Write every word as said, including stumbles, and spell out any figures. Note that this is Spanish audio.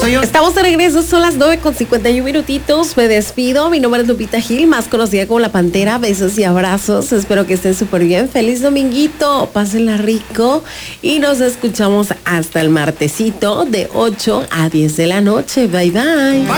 adiós. Estamos de regreso, son las nueve con cincuenta y un minutitos. Me despido. Mi nombre es Lupita Gil, más conocida como La Pantera. Besos y abrazos. Espero que estén súper bien. Feliz dominguito. Pásenla rico. Y nos escuchamos hasta el martesito de ocho a diez de la noche. Bye, bye.